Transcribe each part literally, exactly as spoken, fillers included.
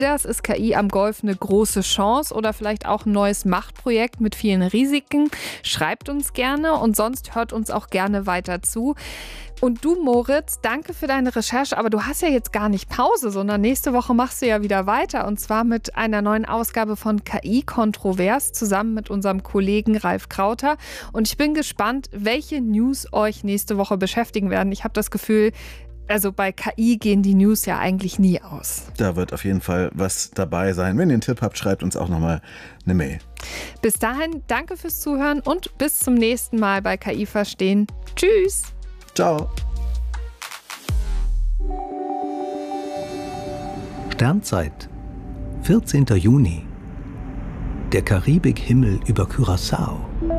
das? Ist K I am Golf eine große Chance oder vielleicht auch ein neues Machtprojekt mit vielen Risiken? Schreibt uns gerne und sonst hört uns auch gerne weiter zu. Und du, Moritz, danke für deine Recherche, aber du hast ja jetzt gar nicht Pause, sondern nächste Woche machst du ja wieder weiter und zwar mit einer neuen Ausgabe von K I-Kontrovers zusammen mit unserem Kollegen Ralf Krauter. Und ich bin gespannt, welche News euch nächste Woche beschäftigen werden. Ich habe das Gefühl, also bei K I gehen die News ja eigentlich nie aus. Da wird auf jeden Fall was dabei sein. Wenn ihr einen Tipp habt, schreibt uns auch nochmal eine Mail. Bis dahin, danke fürs Zuhören und bis zum nächsten Mal bei K I Verstehen. Tschüss! Ciao. Sternzeit, vierzehnter Juni. Der Karibikhimmel über Curaçao.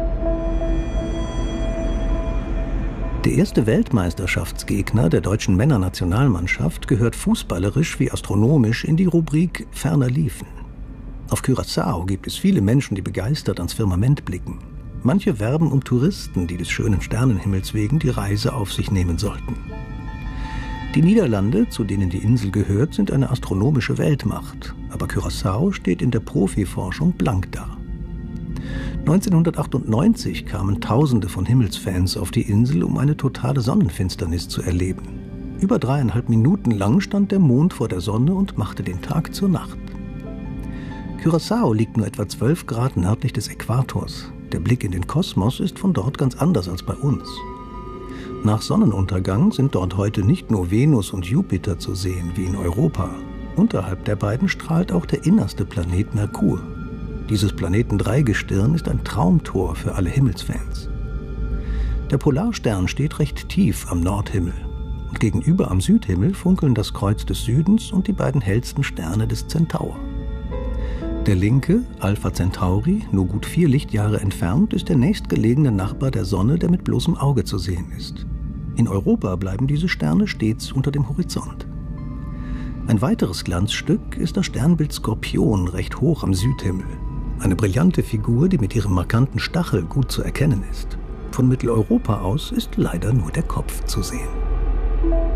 Der erste Weltmeisterschaftsgegner der deutschen Männernationalmannschaft gehört fußballerisch wie astronomisch in die Rubrik Ferner liefen. Auf Curaçao gibt es viele Menschen, die begeistert ans Firmament blicken. Manche werben um Touristen, die des schönen Sternenhimmels wegen die Reise auf sich nehmen sollten. Die Niederlande, zu denen die Insel gehört, sind eine astronomische Weltmacht. Aber Curaçao steht in der Profiforschung blank da. neunzehnhundertachtundneunzig kamen Tausende von Himmelsfans auf die Insel, um eine totale Sonnenfinsternis zu erleben. Über dreieinhalb Minuten lang stand der Mond vor der Sonne und machte den Tag zur Nacht. Curaçao liegt nur etwa zwölf Grad nördlich des Äquators. Der Blick in den Kosmos ist von dort ganz anders als bei uns. Nach Sonnenuntergang sind dort heute nicht nur Venus und Jupiter zu sehen, wie in Europa. Unterhalb der beiden strahlt auch der innerste Planet Merkur. Dieses Planetendreigestirn ist ein Traumtor für alle Himmelsfans. Der Polarstern steht recht tief am Nordhimmel. Und gegenüber am Südhimmel funkeln das Kreuz des Südens und die beiden hellsten Sterne des Zentaur. Der linke, Alpha Centauri, nur gut vier Lichtjahre entfernt, ist der nächstgelegene Nachbar der Sonne, der mit bloßem Auge zu sehen ist. In Europa bleiben diese Sterne stets unter dem Horizont. Ein weiteres Glanzstück ist das Sternbild Skorpion recht hoch am Südhimmel. Eine brillante Figur, die mit ihrem markanten Stachel gut zu erkennen ist. Von Mitteleuropa aus ist leider nur der Kopf zu sehen.